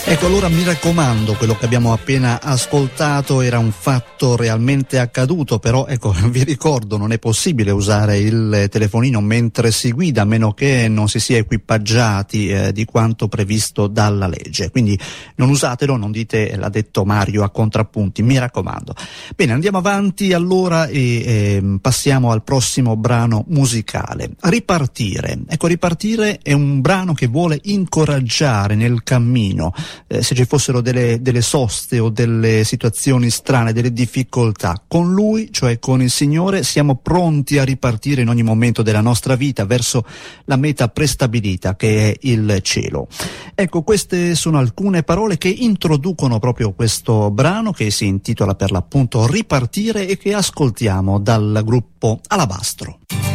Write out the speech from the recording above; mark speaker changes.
Speaker 1: Ecco, allora mi raccomando, quello che abbiamo appena ascoltato era un fatto realmente accaduto, però ecco, vi ricordo, non è possibile usare il telefonino mentre si guida, a meno che non si sia equipaggiati di quanto previsto dalla legge. Quindi non usatelo, non dite l'ha detto Mario a contrappunti, mi raccomando. Bene, andiamo avanti allora e passiamo al prossimo brano musicale. Ripartire. Ecco, Ripartire è un brano che vuole incoraggiare nel cammino. Se ci fossero delle soste o delle situazioni strane, delle difficoltà, con lui, cioè con il Signore, siamo pronti a ripartire in ogni momento della nostra vita verso la meta prestabilita che è il cielo. Ecco, queste sono alcune parole che introducono proprio questo brano, che si intitola per l'appunto Ripartire, e che ascoltiamo dal gruppo Alabastro.